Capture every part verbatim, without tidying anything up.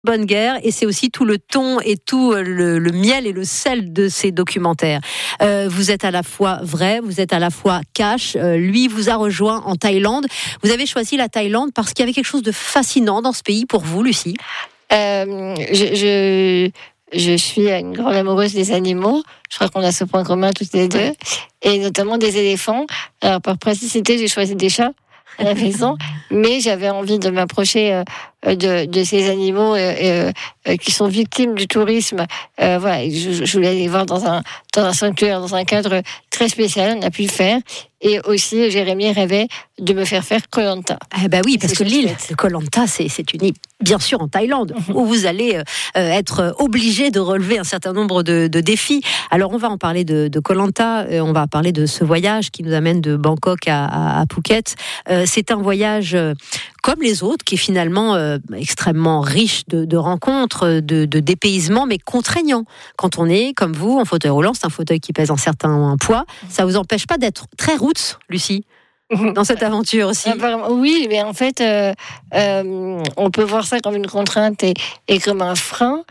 Bonne guerre, et c'est aussi tout le ton et tout le, le miel et le sel de ces documentaires. Euh, vous êtes à la fois vrai, vous êtes à la fois cash. Euh, lui vous a rejoint en Thaïlande. Vous avez choisi la Thaïlande parce qu'il y avait quelque chose de fascinant dans ce pays pour vous, Lucie. Euh, je, je, je suis une grande amoureuse des animaux. Je crois qu'on a ce point commun toutes les deux, et notamment des éléphants. Alors par praticité, j'ai choisi des chats à la maison, mais j'avais envie de m'approcher euh, de, de ces animaux euh, euh, qui sont victimes du tourisme. Euh, voilà, je, je voulais les voir dans un, dans un sanctuaire, dans un cadre très spécial. On a pu le faire. Et aussi, Jérémy rêvait de me faire faire Koh Lanta. Eh ben oui, parce que l'île de Koh Lanta, c'est, c'est une île, bien sûr, en Thaïlande, mmh. où vous allez euh, être obligé de relever un certain nombre de, de défis. Alors, on va en parler de, de Koh Lanta. Euh, on va parler de ce voyage qui nous amène de Bangkok à, à, à Phuket. Euh, c'est un voyage euh, comme les autres, qui est finalement euh, extrêmement riche de, de rencontres, de, de dépaysement, mais contraignant. Quand on est, comme vous, en fauteuil roulant, c'est un fauteuil qui pèse un certain poids, ça vous empêche pas d'être très roots, Lucie, dans cette aventure aussi. Oui, mais en fait, euh, euh, on peut voir ça comme une contrainte et, et comme un frein.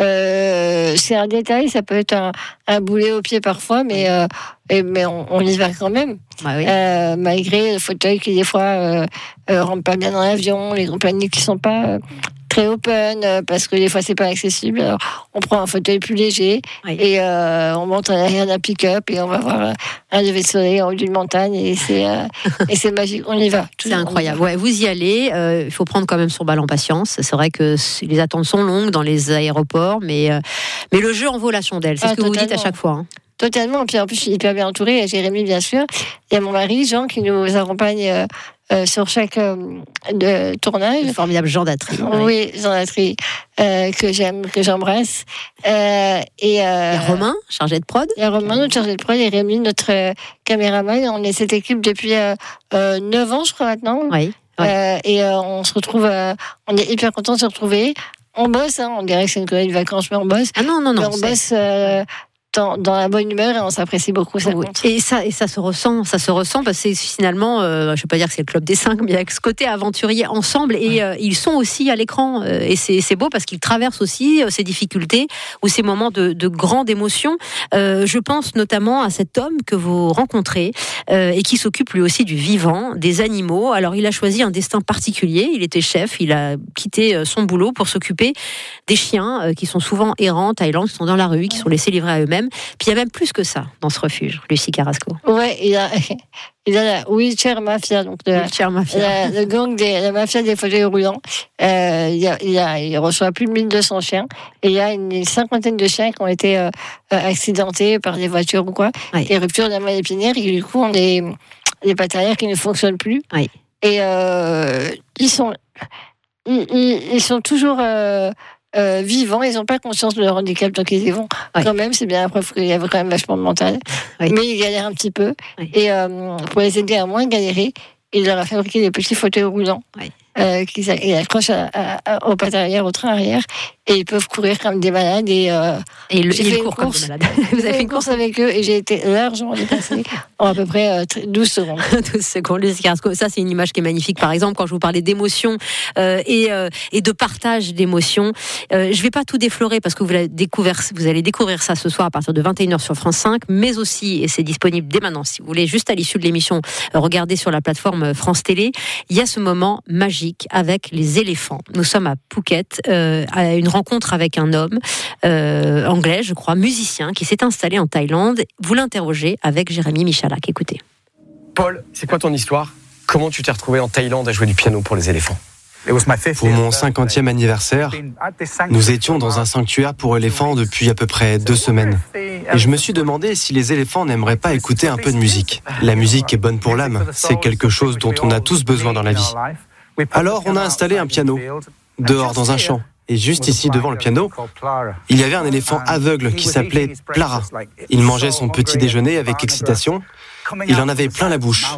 Euh, c'est un détail, ça peut être un, un boulet au pied parfois, mais, euh, et, mais on, on y va quand même. Bah oui. euh, malgré le fauteuil qui des fois euh, euh, rentre pas bien dans l'avion, les compagnies qui sont pas euh, très open, euh, parce que des fois c'est pas accessible. Alors, on prend un fauteuil plus léger, oui. et euh, on monte à l'arrière d'un pick-up et on va voir un lever de soleil en haut d'une montagne, et c'est, euh, et c'est magique, on y va. C'est incroyable. Ouais, vous y allez, euh, il faut prendre quand même son bal en patience. C'est vrai que les attentes sont longues dans les aéroports, mais, euh, mais le jeu en vaut la chandelle, c'est ah, ce que totalement. Vous dites à chaque fois. Hein. Totalement, puis en plus je suis hyper bien entourée, et Jérémy bien sûr, il y a mon mari Jean qui nous accompagne euh, euh, sur chaque euh, de tournage. Le formidable Jean Datry. Oui, Jean Datry, euh, que j'aime, que j'embrasse. Euh, et, euh, il y a Romain, chargé de prod. Il y a Romain, notre chargé de prod, et Rémi, notre euh, caméraman. On est cette équipe depuis euh, euh, neuf ans, je crois maintenant. Oui. oui. Euh, et euh, on se retrouve, euh, on est hyper contents de se retrouver. On bosse, hein, on dirait que c'est une colonie de vacances, mais on bosse. Ah non, non, non. Mais on c'est... bosse. Euh, Dans, dans la bonne humeur, et on s'apprécie beaucoup, ça compte. Et ça, et ça se ressent, ça se ressent parce que c'est finalement, euh, je ne vais pas dire que c'est le club des cinq, mais avec ce côté aventurier ensemble, et ouais. euh, ils sont aussi à l'écran, euh, et c'est, c'est beau parce qu'ils traversent aussi euh, ces difficultés ou ces moments de, de grande émotion. Euh, je pense notamment à cet homme que vous rencontrez euh, et qui s'occupe lui aussi du vivant, des animaux. Alors il a choisi un destin particulier, il était chef, il a quitté son boulot pour s'occuper des chiens euh, qui sont souvent errants en Thaïlande, qui sont dans la rue, qui sont laissés livrer à eux-mêmes. Puis il y a même plus que ça dans ce refuge, Lucie Carrasco. Ouais, il a, il a la Wheelchair Mafia, donc le, Wheelchair Mafia. La, le gang des, la mafia des fauteuils roulants. Euh, il, a, il, a, il reçoit plus de mille deux cents chiens, et il y a une cinquantaine de chiens qui ont été euh, accidentés par des voitures ou quoi, oui. des ruptures de la moelle épinière, et du coup on a des, des pattes arrière qui ne fonctionnent plus. Oui. Et euh, ils sont, ils, ils, ils sont toujours euh, Euh, vivants, ils n'ont pas conscience de leur handicap tant qu'ils y vont. Oui. Quand même, c'est bien la preuve qu'il y avait quand même vachement de mental. Oui. Mais ils galèrent un petit peu. Oui. Et euh, pour les aider à moins galérer, il leur a fabriqué des petits fauteuils roulants oui. euh, qu'ils accrochent à, à, à, aux pattes arrière, au train arrière, et ils peuvent courir comme des malades. Et, euh, et le, ils courent comme des malades. Vous avez fait une course avec eux, et j'ai été largement dépassée en à peu près euh, douze secondes. douze secondes, Lucie Carrasco. Ça, c'est une image qui est magnifique. Par exemple, quand je vous parlais d'émotion euh, et, euh, et de partage d'émotions, euh, je ne vais pas tout déflorer parce que vous allez, découvrir, vous allez découvrir ça ce soir à partir de vingt et une heures sur France cinq, mais aussi, et c'est disponible dès maintenant, si vous voulez, juste à l'issue de l'émission, euh, regardez sur la plateforme France Télé, il y a ce moment magique avec les éléphants. Nous sommes à Phuket, euh, à une rencontre avec un homme euh, anglais, je crois, musicien, qui s'est installé en Thaïlande. Vous l'interrogez avec Jérémy Michalak. Écoutez. Paul, c'est quoi ton histoire ? Comment tu t'es retrouvé en Thaïlande à jouer du piano pour les éléphants ? Pour mon cinquantième anniversaire, nous étions dans un sanctuaire pour éléphants depuis à peu près deux semaines. Et je me suis demandé si les éléphants n'aimeraient pas écouter un peu de musique. La musique est bonne pour l'âme, c'est quelque chose dont on a tous besoin dans la vie. Alors on a installé un piano, dehors dans un champ. Et juste ici, devant le piano, il y avait un éléphant aveugle qui s'appelait Plara. Il mangeait son petit déjeuner avec excitation. Il en avait plein la bouche.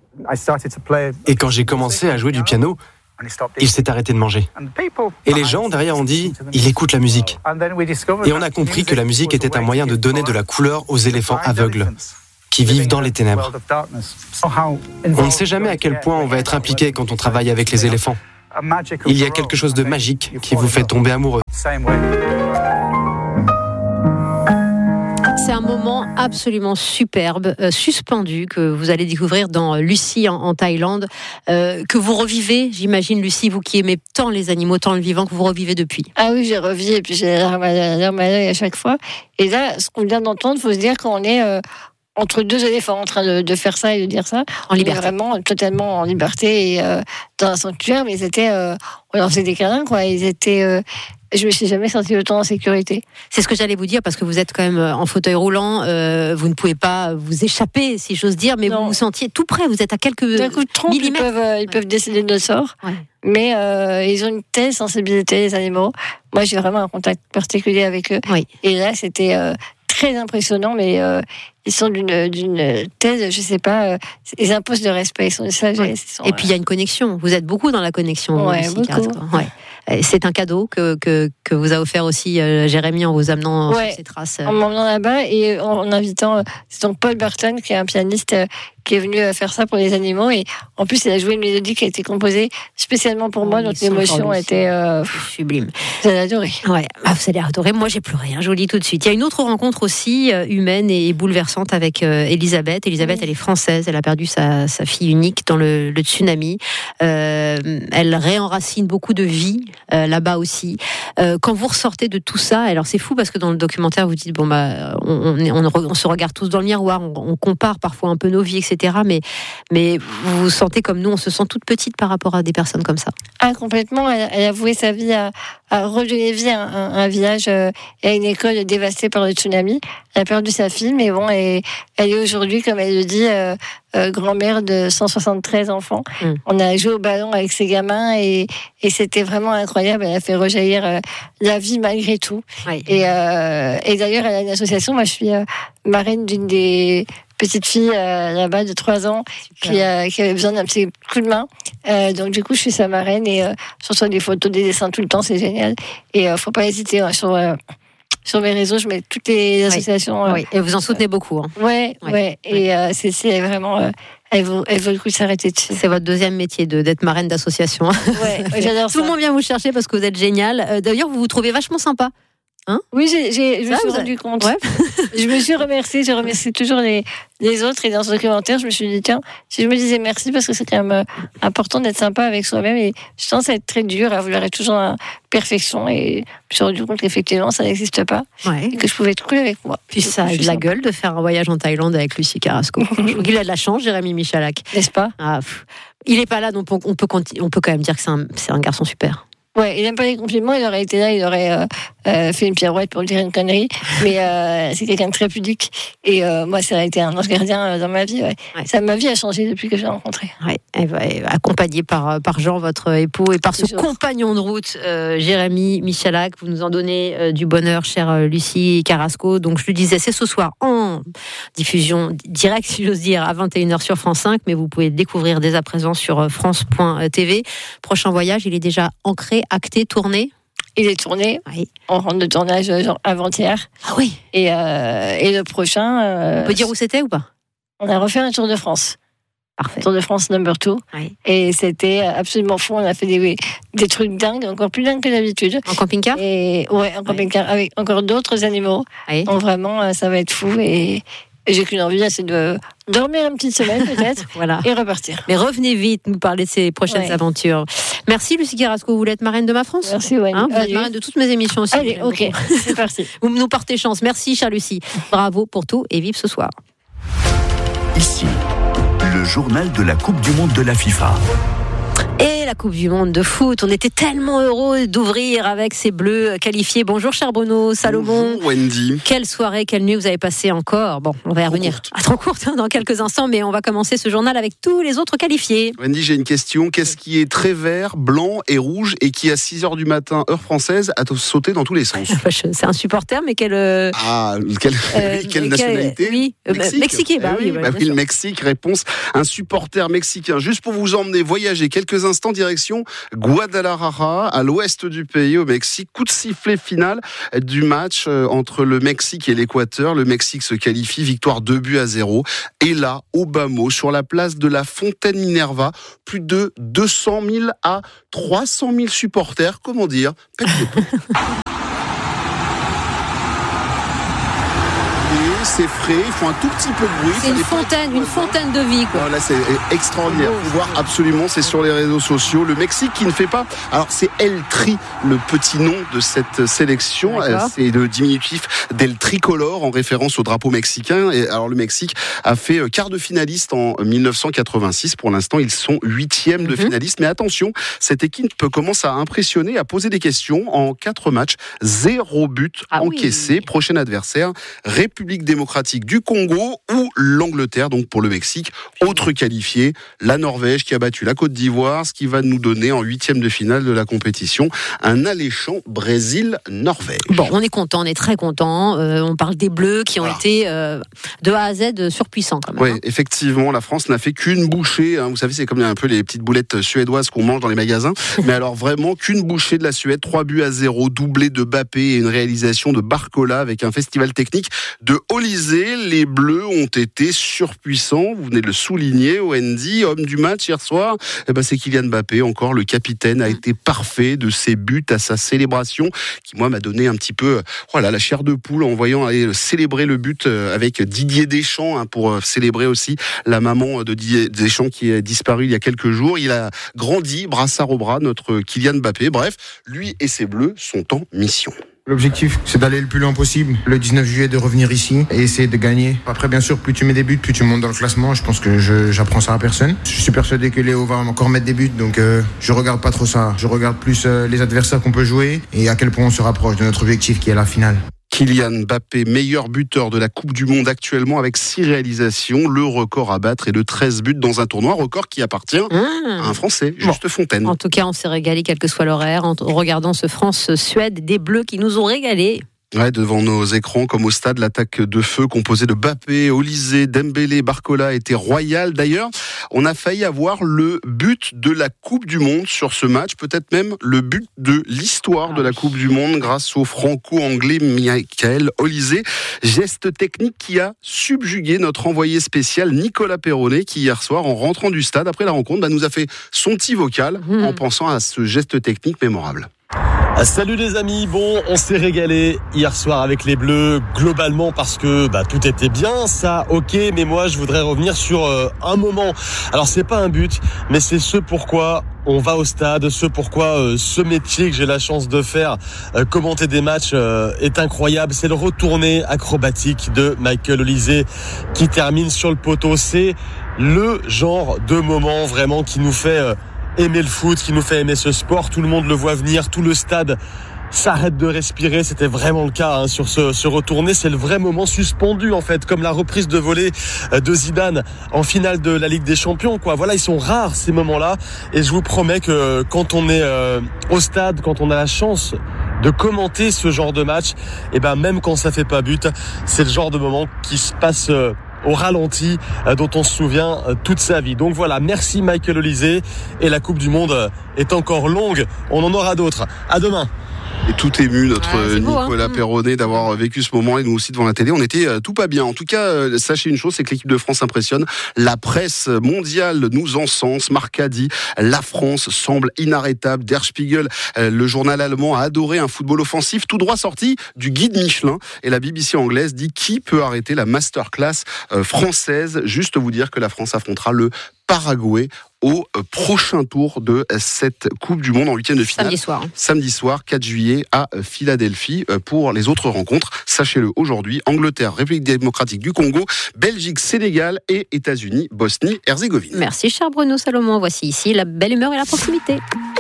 Et quand j'ai commencé à jouer du piano, il s'est arrêté de manger. Et les gens derrière ont dit « il écoute la musique ». Et on a compris que la musique était un moyen de donner de la couleur aux éléphants aveugles qui vivent dans les ténèbres. On ne sait jamais à quel point on va être impliqué quand on travaille avec les éléphants. Il y a quelque chose de magique qui vous fait tomber amoureux. C'est un moment absolument superbe, euh, suspendu, que vous allez découvrir dans Lucie en, en Thaïlande, euh, que vous revivez, j'imagine, Lucie, vous qui aimez tant les animaux, tant le vivant, que vous revivez depuis. Ah oui, j'ai revu et puis j'ai la larme à l'œil à chaque fois. Et là, ce qu'on vient d'entendre, il faut se dire qu'on est euh, entre deux éléphants en train de, de faire ça et de dire ça. En liberté. On est vraiment totalement en liberté et euh, dans un sanctuaire, mais ils étaient, euh, on leur faisait des câlins, quoi. Ils étaient... Euh, Je me suis jamais sentie autant en sécurité. C'est ce que j'allais vous dire, parce que vous êtes quand même en fauteuil roulant, euh, vous ne pouvez pas vous échapper, si j'ose dire, mais non. Vous vous sentiez tout près, vous êtes à quelques D'un coup de trompe, millimètres. Ils peuvent, euh, ils peuvent décider de notre sort, ouais. mais euh, ils ont une telle sensibilité, les animaux. Moi, j'ai vraiment un contact particulier avec eux. Oui. Et là, c'était euh, très impressionnant, mais euh, ils sont d'une, d'une telle, je sais pas, euh, ils imposent le respect, ils sont de sagesse. Ouais. Ils sont, Et puis il y a une connexion, vous êtes beaucoup dans la connexion. Ouais, beaucoup. Ouais. C'est un cadeau que, que, que vous a offert aussi euh, Jérémy en vous amenant ouais, sur ces traces. En m'emmenant là-bas et en, en invitant, euh, c'est donc Paul Burton qui est un pianiste euh, qui est venu euh, faire ça pour les animaux et en plus il a joué une mélodie qui a été composée spécialement pour oh, moi, donc l'émotion était euh, sublime. J'ai adoré. Ouais, bah, vous allez adorer. Moi j'ai pleuré, hein, je vous le dis tout de suite. Il y a une autre rencontre aussi euh, humaine et bouleversante avec euh, Elisabeth. Elisabeth, oui. Elle est française, elle a perdu sa, sa fille unique dans le, le tsunami. Euh, elle réenracine beaucoup de vie euh, là-bas aussi. Euh, quand vous ressortez de tout ça, alors c'est fou parce que dans le documentaire vous dites bon bah on, on, on, on se regarde tous dans le miroir, on, on compare parfois un peu nos vies, et cetera. Mais mais vous vous sentez comme nous, on se sent toute petite par rapport à des personnes comme ça. Ah complètement. Elle, elle a voué sa vie à, à redonner vie à un, un village euh, et à une école dévastée par le tsunami. Elle a perdu sa fille, mais bon, elle, elle est aujourd'hui, comme elle le dit, euh, euh, grand-mère de cent soixante-treize enfants. Mm. On a joué au ballon avec ses gamins et, et c'était vraiment incroyable. Elle a fait rejaillir euh, la vie malgré tout. Oui. Et, euh, et d'ailleurs, elle a une association. Moi, je suis euh, marraine d'une des petites filles euh, là-bas de trois ans qui, euh, qui avait besoin d'un petit coup de main. Euh, donc du coup, je suis sa marraine et euh, je reçois des photos, des dessins tout le temps. C'est génial. Et euh, faut pas hésiter hein, sur... Euh, Sur mes réseaux, je mets toutes les associations. Oui, euh, oui. Et vous en soutenez beaucoup. Hein. Ouais, ouais, ouais. Et euh, c'est, c'est vraiment, euh, elle, vaut, elle vaut le coup de s'arrêter dessus. C'est votre deuxième métier de, d'être marraine d'association. Ouais, j'adore ça. Tout le monde vient vous chercher parce que vous êtes génial. Euh, d'ailleurs, vous vous trouvez vachement sympa. Hein oui, j'ai, j'ai, je me suis rendu avez... compte. Ouais. Je me suis remerciée, je remercie toujours les, les autres. Et dans ce documentaire, je me suis dit, tiens, si je me disais merci, parce que c'est quand même euh, important d'être sympa avec soi-même. Et je pense à être très dur, à vouloir être toujours en perfection. Et je me suis rendu compte qu'effectivement, ça n'existe pas. Ouais. Et que je pouvais être cool avec moi. Puis ça a de la gueule de faire un voyage en Thaïlande avec Lucie Carrasco. Il a de la chance, Jérémy Michalak. N'est-ce pas? Ah, il n'est pas là, donc on peut, on peut quand même dire que c'est un, c'est un garçon super. Ouais, il n'aime pas les compliments, il aurait été là, il aurait euh, euh, fait une pirouette pour dire une connerie, mais euh, c'est quelqu'un de très pudique. Et euh, moi, ça a été un ange gardien euh, dans ma vie. Ouais. Ouais. Ça, ma vie a changé depuis que je l'ai rencontré. Ouais, et bah, accompagné par, par Jean, votre époux, et par ce Toujours. compagnon de route, euh, Jérémy Michalak. Vous nous en donnez euh, du bonheur, chère euh, Lucie Carrasco. Donc, je le disais, c'est ce soir en diffusion directe, si j'ose dire, à vingt et une heures sur France cinq, mais vous pouvez le découvrir dès à présent sur France point T V. Prochain voyage, il est déjà ancré, acté, tourné. Il est tourné. Oui. On rentre de tournage genre avant-hier. Ah oui. Et, euh, et le prochain. Euh, on peut dire où c'était ou pas? On a refait un Tour de France. Parfait. Tour de France number two. Oui. Et c'était absolument fou. On a fait des, des trucs dingues, encore plus dingues que d'habitude. En camping-car? Et ouais, en camping-car, oui. Avec encore d'autres animaux. Oui. Donc vraiment, ça va être fou. Et. Et j'ai qu'une envie, c'est de dormir une petite semaine peut-être voilà. et repartir. Mais revenez vite nous parler de ces prochaines ouais. aventures. Merci Lucie Carrasco, vous voulez être marraine de Ma France? Merci Wendy. Hein, vous Allez. êtes marraine de toutes mes émissions aussi. Allez, ok, c'est parti. Vous nous portez chance. Merci chère Lucie. Bravo pour tout et vive ce soir. Ici, le journal de la Coupe du Monde de la FIFA. Et la Coupe du Monde de foot, on était tellement heureux d'ouvrir avec ces Bleus qualifiés. Bonjour cher Bruno Salomon. Bonjour Wendy. Quelle soirée, quelle nuit vous avez passé encore. Bon, on va y revenir à trop courte hein, dans quelques instants, mais on va commencer ce journal avec tous les autres qualifiés. Wendy, j'ai une question. Qu'est-ce qui est très vert, blanc et rouge et qui à six heures du matin, heure française, a sauté dans tous les sens? C'est un supporter, mais quelle... Ah, quelle, euh, oui, quelle nationalité? Oui, Mexique. Mexique bah, eh oui, oui, bah, oui, le Mexique, réponse, un supporter mexicain. Juste pour vous emmener voyager quelques instants direction Guadalajara, à l'ouest du pays, au Mexique. Coup de sifflet final du match entre le Mexique et l'Équateur. Le Mexique se qualifie, victoire deux buts à zéro. Et là, au bas mot, sur la place de la Fontaine Minerva, plus de deux cent mille à trois cent mille supporters, comment dire, pète les plombs. C'est frais, ils font un tout petit peu de bruit. C'est une fontaine, une fontaine de vie, quoi. Oh, là, c'est extraordinaire. Faut voir absolument, c'est sur les réseaux sociaux. Le Mexique qui ne fait pas. Alors, c'est El Tri, le petit nom de cette sélection. D'accord. C'est le diminutif d'El Tricolore, en référence au drapeau mexicain. Et alors, le Mexique a fait quart de finaliste en dix-neuf cent quatre-vingt-six. Pour l'instant, ils sont huitièmes de mm-hmm. finalistes. Mais attention, cette équipe commence à impressionner, à poser des questions. En quatre matchs, zéro but ah, encaissé. Oui. Prochain adversaire, République démocratique du Congo ou l'Angleterre, donc pour le Mexique. Autre qualifié, la Norvège qui a battu la Côte d'Ivoire, ce qui va nous donner en huitième de finale de la compétition un alléchant Brésil-Norvège. Bon, on est content, on est très content. Euh, on parle des Bleus qui ont voilà. été euh, de A à Z surpuissants quand même. Oui, hein. Effectivement, la France n'a fait qu'une bouchée. Hein. Vous savez, c'est comme un peu les petites boulettes suédoises qu'on mange dans les magasins. Mais alors vraiment qu'une bouchée de la Suède, trois buts à zéro, doublé de Mbappé et une réalisation de Barcola avec un festival technique de Olysée. Les Bleus ont été surpuissants, vous venez de le souligner, Wendy, homme du match hier soir, eh ben c'est Kylian Mbappé, encore le capitaine, a été parfait de ses buts à sa célébration, qui moi m'a donné un petit peu voilà, la chair de poule en voyant aller célébrer le but avec Didier Deschamps, hein, pour célébrer aussi la maman de Didier Deschamps qui est disparue il y a quelques jours. Il a grandi, brassard au bras, notre Kylian Mbappé. Bref, lui et ses Bleus sont en mission. L'objectif, c'est d'aller le plus loin possible. Le dix-neuf juillet, de revenir ici et essayer de gagner. Après, bien sûr, plus tu mets des buts, plus tu montes dans le classement. Je pense que je, j'apprends ça à personne. Je suis persuadé que Léo va encore mettre des buts, donc euh, je regarde pas trop ça. Je regarde plus euh, les adversaires qu'on peut jouer et à quel point on se rapproche de notre objectif qui est la finale. Kylian Mbappé, meilleur buteur de la Coupe du Monde actuellement avec six réalisations. Le record à battre est de treize buts dans un tournoi, record qui appartient mmh. à un Français, Juste bon. Fontaine. En tout cas, on s'est régalé, quel que soit l'horaire, en regardant ce France-Suède, des Bleus qui nous ont régalé. Ouais, devant nos écrans, comme au stade, l'attaque de feu composée de Mbappé, Olysée, Dembélé, Barcola était royale. D'ailleurs, on a failli avoir le but de la Coupe du Monde sur ce match, peut-être même le but de l'histoire de la Coupe du Monde grâce au franco-anglais Michael Olysée. Geste technique qui a subjugué notre envoyé spécial Nicolas Perronnet, qui hier soir, en rentrant du stade après la rencontre, bah, nous a fait son petit vocal mmh. en pensant à ce geste technique mémorable. Salut les amis, bon on s'est régalé hier soir avec les Bleus globalement parce que bah, tout était bien, ça ok, mais moi je voudrais revenir sur euh, un moment. Alors c'est pas un but, mais c'est ce pourquoi on va au stade, ce pourquoi euh, ce métier que j'ai la chance de faire, euh, commenter des matchs euh, est incroyable. C'est le retourné acrobatique de Michael Olysée qui termine sur le poteau. C'est le genre de moment vraiment qui nous fait... Euh, aimer le foot, qui nous fait aimer ce sport. Tout le monde le voit venir, tout le stade s'arrête de respirer. C'était vraiment le cas hein, sur ce, ce retourné. C'est le vrai moment suspendu en fait, comme la reprise de volée de Zidane en finale de la Ligue des Champions. Quoi. Voilà, ils sont rares ces moments-là. Et je vous promets que quand on est euh, au stade, quand on a la chance de commenter ce genre de match, et ben même quand ça fait pas but, c'est le genre de moment qui se passe euh, au ralenti, euh, dont on se souvient euh, toute sa vie. Donc voilà, merci Michael Olysée. Et la Coupe du Monde euh, est encore longue. On en aura d'autres. À demain. Et tout ému, notre ah, Nicolas beau, hein. Perronnet, d'avoir vécu ce moment et nous aussi devant la télé. On était euh, tout pas bien. En tout cas, euh, sachez une chose, c'est que l'équipe de France impressionne. La presse mondiale nous encense. Marca a dit, la France semble inarrêtable. Der Spiegel, euh, le journal allemand, a adoré un football offensif tout droit sorti du guide Michelin. Et la B B C anglaise dit, qui peut arrêter la masterclass euh, française? Juste vous dire que la France affrontera le Paraguay au prochain tour de cette Coupe du Monde en huitième de finale. Samedi soir. Samedi soir, quatre juillet à Philadelphie. Pour les autres rencontres, sachez-le aujourd'hui, Angleterre, République démocratique du Congo, Belgique, Sénégal et États-Unis, Bosnie-Herzégovine. Merci cher Bruno Salomon. Voici ici la belle humeur et la proximité.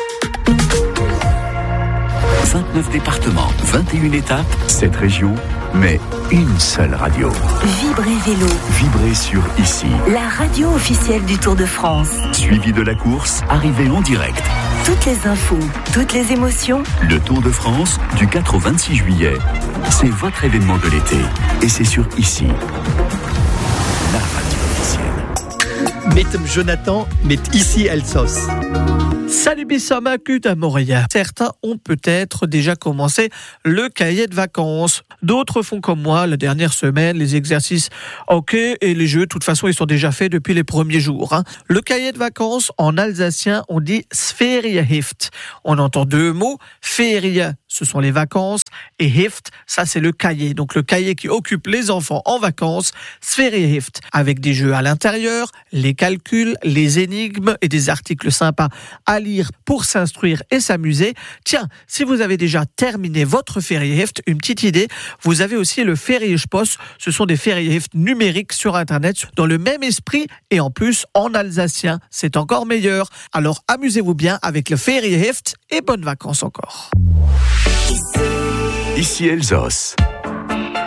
vingt-neuf départements, vingt et une étapes, sept régions, mais une seule radio. Vibrez Vélo. Vibrez sur Ici. La radio officielle du Tour de France. Suivi de la course, arrivée en direct. Toutes les infos, toutes les émotions. Le Tour de France, du quatre au vingt-six juillet. C'est votre événement de l'été. Et c'est sur Ici. La radio officielle. Met Jonathan, met Ici Elsos. Salut Bissama, à Montréal. Certains ont peut-être déjà commencé le cahier de vacances. D'autres font comme moi la dernière semaine, les exercices ok et les jeux, de toute façon, ils sont déjà faits depuis les premiers jours. Hein. Le cahier de vacances, en alsacien, on dit Sferiehift. On entend deux mots. Ferie, ce sont les vacances, et Hift, ça c'est le cahier. Donc le cahier qui occupe les enfants en vacances, Sferiehift, avec des jeux à l'intérieur, les calculs, les énigmes et des articles sympas à lire pour s'instruire et s'amuser. Tiens, si vous avez déjà terminé votre Ferieheft, une petite idée, vous avez aussi le Feriehpost. Ce sont des Ferieheft numériques sur Internet dans le même esprit et en plus en alsacien. C'est encore meilleur. Alors amusez-vous bien avec le Ferieheft et bonnes vacances encore. Ici Elsos.